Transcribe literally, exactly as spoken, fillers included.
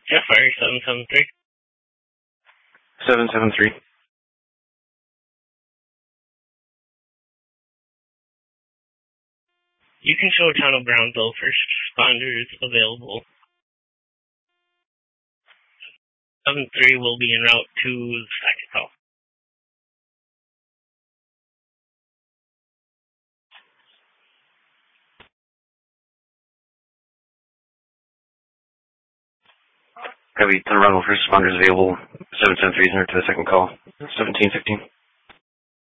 Jeff Fire seven seven three. seven seven three. You can show town of Brownsville, first responders available. seven three will be en route to the second call. Copy, ten Bravo, first responders available. seven seven three is to the second call. seventeen fifteen.